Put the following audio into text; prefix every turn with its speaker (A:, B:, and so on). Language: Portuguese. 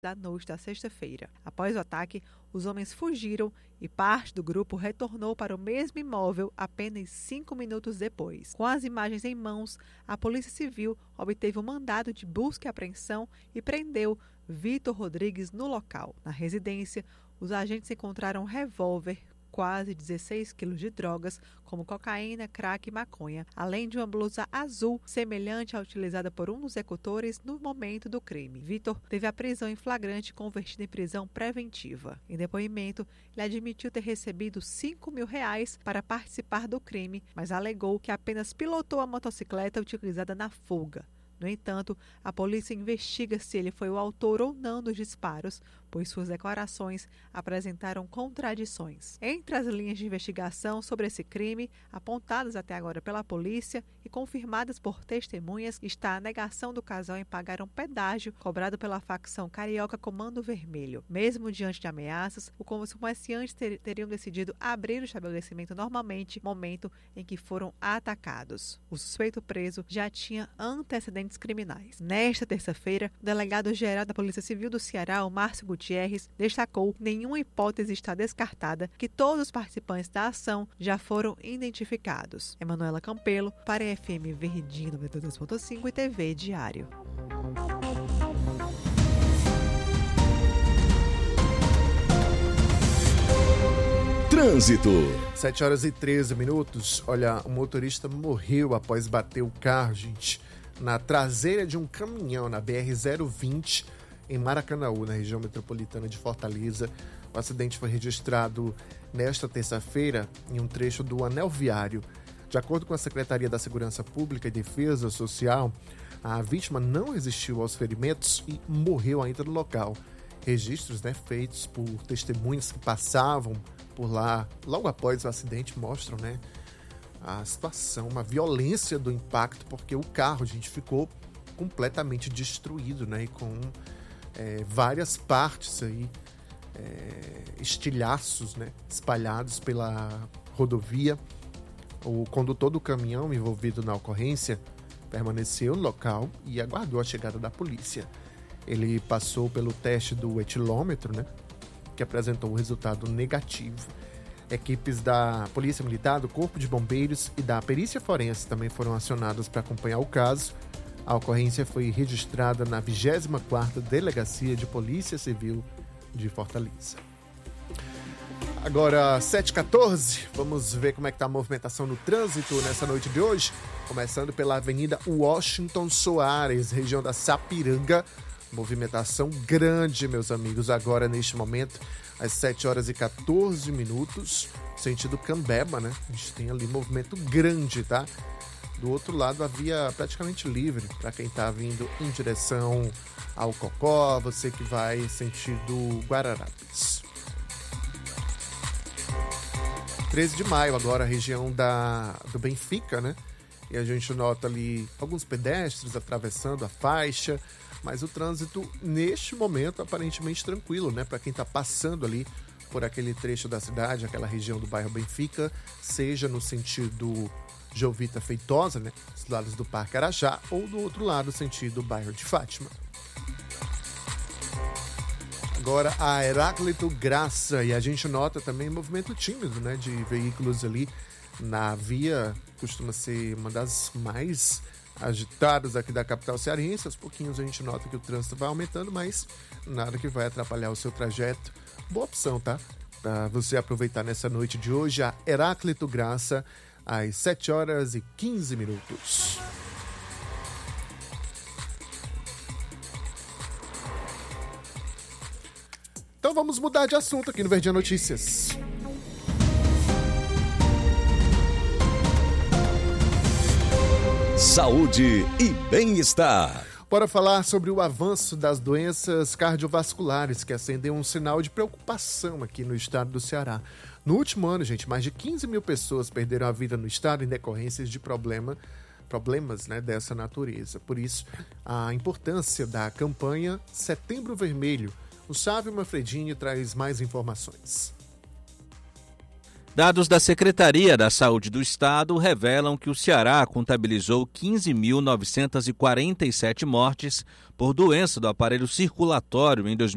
A: da noite da sexta-feira. Após o ataque, os homens fugiram e parte do grupo retornou para o mesmo imóvel apenas 5 minutos depois. Com as imagens em mãos, a Polícia Civil obteve um mandado de busca e apreensão e prendeu Vitor Rodrigues no local. Na residência, os agentes encontraram um revólver, quase 16 quilos de drogas, como cocaína, crack e maconha, além de uma blusa azul, semelhante à utilizada por um dos executores no momento do crime. Vitor teve a prisão em flagrante convertida em prisão preventiva. Em depoimento, ele admitiu ter recebido R$5.000 para participar do crime, mas alegou que apenas pilotou a motocicleta utilizada na fuga. No entanto, a polícia investiga se ele foi o autor ou não dos disparos, pois suas declarações apresentaram contradições. Entre as linhas de investigação sobre esse crime, apontadas até agora pela polícia e confirmadas por testemunhas, está a negação do casal em pagar um pedágio cobrado pela facção carioca Comando Vermelho. Mesmo diante de ameaças, os comerciantes teriam decidido abrir o estabelecimento normalmente, momento em que foram atacados. O suspeito preso já tinha antecedentes criminais. Nesta terça-feira, o delegado-geral da Polícia Civil do Ceará, o Márcio Gutierrez, destacou que nenhuma hipótese está descartada, que todos os participantes da ação já foram identificados. Emanuela Campelo, para a FM Verdinho 92.5 e TV Diário.
B: Trânsito. 7h13. Olha, o motorista morreu após bater o carro, gente, na traseira de um caminhão na BR-020 em Maracanaú, na região metropolitana de Fortaleza. O acidente foi registrado nesta terça-feira em um trecho do anel viário. De acordo com a Secretaria da Segurança Pública e Defesa Social, a vítima não resistiu aos ferimentos e morreu ainda no local. Registros, feitos por testemunhas que passavam por lá logo após o acidente mostram, a situação, uma violência do impacto, porque o carro, gente, ficou completamente destruído, e com várias partes aí, estilhaços, espalhados pela rodovia. O condutor do caminhão envolvido na ocorrência permaneceu no local e aguardou a chegada da polícia. Ele passou pelo teste do etilômetro, que apresentou um resultado negativo. Equipes da Polícia Militar, do Corpo de Bombeiros e da Perícia Forense também foram acionadas para acompanhar o caso. A ocorrência foi registrada na 24ª Delegacia de Polícia Civil de Fortaleza. Agora, 7h14, vamos ver como é que está a movimentação no trânsito nessa noite de hoje. Começando pela Avenida Washington Soares, região da Sapiranga. Movimentação grande, meus amigos, agora neste momento, às 7h14, sentido Cambeba, A gente tem ali movimento grande, tá? Do outro lado, a via praticamente livre para quem está vindo em direção ao Cocó, você que vai sentido Guararapes. 13 de maio, agora a região do Benfica, E a gente nota ali alguns pedestres atravessando a faixa, mas o trânsito, neste momento, aparentemente tranquilo, Para quem está passando ali por aquele trecho da cidade, aquela região do bairro Benfica, seja no sentido Jovita Feitosa, dos lados do Parque Araxá, ou do outro lado, sentido bairro de Fátima. Agora a Heráclito Graça, e a gente nota também movimento tímido, de veículos ali na via, costuma ser uma das mais agitadas aqui da capital cearense. Aos pouquinhos a gente nota que o trânsito vai aumentando, mas nada que vai atrapalhar o seu trajeto. Boa opção, tá? Para você aproveitar nessa noite de hoje, a Heráclito Graça, às 7h15. Então vamos mudar de assunto aqui no Verdinha Notícias.
C: Saúde e bem-estar.
B: Bora falar sobre o avanço das doenças cardiovasculares, que acendeu um sinal de preocupação aqui no estado do Ceará. No último ano, gente, mais de 15 mil pessoas perderam a vida no estado em decorrências de problemas dessa natureza. Por isso, a importância da campanha Setembro Vermelho. O Sávio Manfredini traz mais informações.
D: Dados da Secretaria da Saúde do Estado revelam que o Ceará contabilizou 15.947 mortes por doença do aparelho circulatório em 2020.